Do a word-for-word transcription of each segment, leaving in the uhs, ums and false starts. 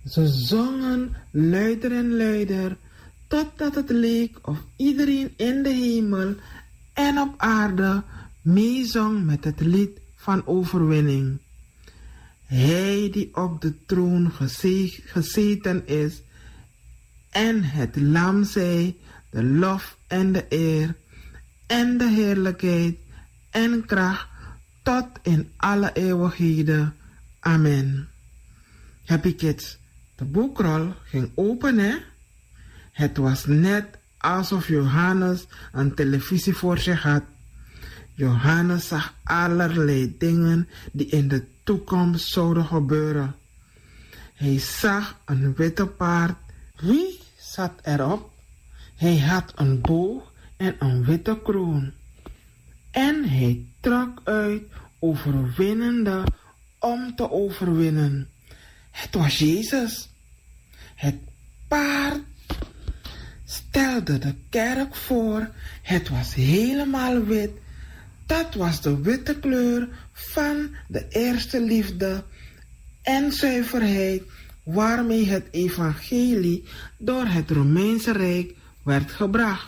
Ze zongen luider en luider, totdat het leek of iedereen in de hemel en op aarde meezong met het lied van overwinning. Hij die op de troon geze- gezeten is en het lam zei, de lof en de eer en de heerlijkheid en kracht tot in alle eeuwigheden. Amen. Happy kids, de boekrol ging open, hè? Het was net alsof Johannes een televisie voor zich had. Johannes zag allerlei dingen die in de toekomst zouden gebeuren. Hij zag een witte paard. Wie zat erop? Hij had een boog en een witte kroon. En hij trok uit, overwinnende om te overwinnen. Het was Jezus. Het paard stelde de kerk voor. Het was helemaal wit. Dat was de witte kleur van de eerste liefde en zuiverheid waarmee het evangelie door het Romeinse Rijk werd gebracht.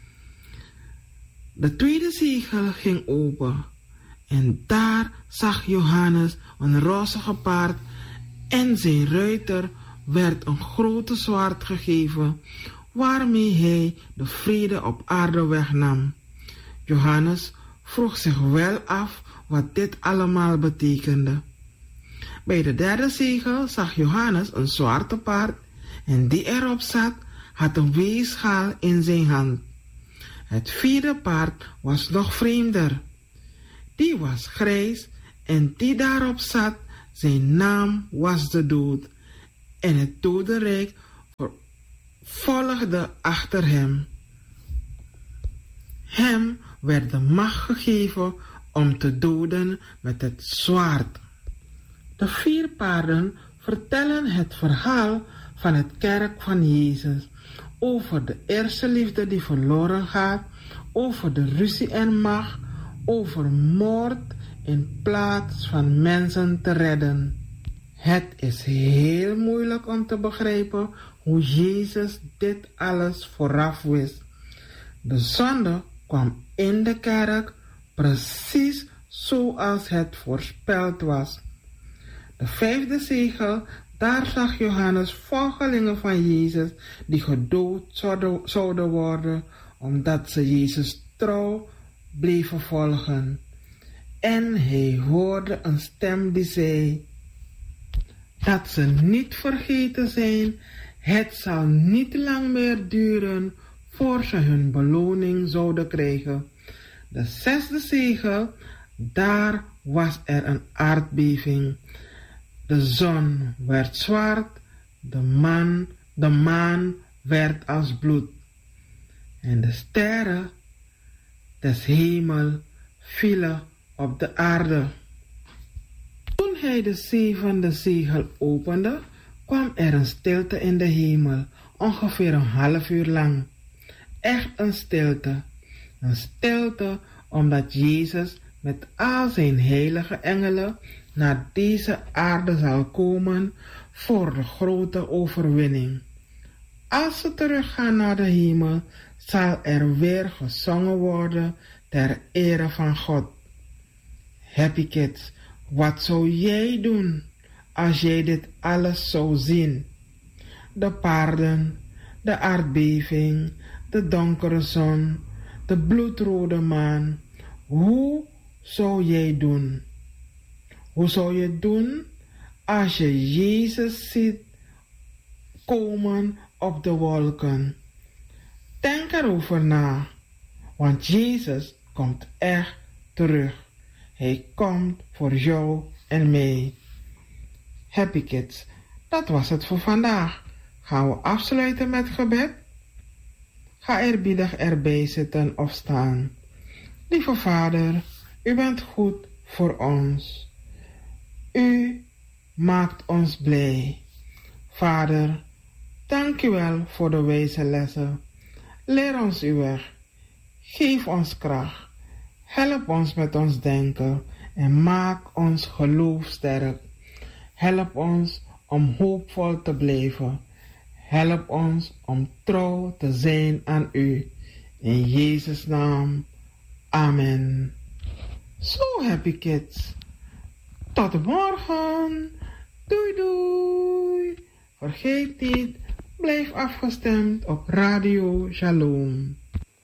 De tweede zegel ging open en daar zag Johannes een rozige paard en zijn ruiter werd een grote zwaard gegeven waarmee hij de vrede op aarde wegnam. Johannes vroeg zich wel af wat dit allemaal betekende. Bij de derde zegel zag Johannes een zwarte paard en die erop zat had een weegschaal in zijn hand. Het vierde paard was nog vreemder. Die was grijs en die daarop zat, zijn naam was de dood. En het dodenrijk volgde achter hem. Hem werd de macht gegeven om te doden met het zwaard. De vier paarden vertellen het verhaal van het kerk van Jezus, over de eerste liefde die verloren gaat, over de ruzie en macht, over moord in plaats van mensen te redden. Het is heel moeilijk om te begrijpen hoe Jezus dit alles vooraf wist. De zonde kwam in de kerk precies zoals het voorspeld was. De vijfde zegel, daar zag Johannes volgelingen van Jezus die gedood zouden, zouden worden omdat ze Jezus trouw bleven volgen. En hij hoorde een stem die zei dat ze niet vergeten zijn, het zal niet lang meer duren voor ze hun beloning zouden krijgen. De zesde zegel, daar was er een aardbeving. De zon werd zwart, de maan, de maan werd als bloed. En de sterren des hemel vielen op de aarde. Toen hij de zevende zegel opende, kwam er een stilte in de hemel, ongeveer een half uur lang. Echt een stilte. Een stilte omdat Jezus met al zijn heilige engelen naar deze aarde zal komen voor de grote overwinning. Als ze teruggaan naar de hemel, zal er weer gezongen worden ter ere van God. Happy kids, wat zou jij doen als jij dit alles zou zien? De paarden, de aardbeving, de donkere zon, de bloedrode maan. Hoe zou jij doen? Hoe zou je doen als je Jezus ziet komen op de wolken? Denk erover na, want Jezus komt echt terug. Hij komt voor jou en mij. Happy kids, dat was het voor vandaag. Gaan we afsluiten met gebed? Ga eerbiedig erbij zitten of staan. Lieve Vader, u bent goed voor ons. U maakt ons blij. Vader, dank u wel voor de wijze lessen. Leer ons uw weg. Geef ons kracht. Help ons met ons denken en maak ons geloof sterk. Help ons om hoopvol te blijven. Help ons om trouw te zijn aan u. In Jezus' naam. Amen. So happy kids. Tot morgen. Doei doei. Vergeet niet, blijf afgestemd op Radio Shalom.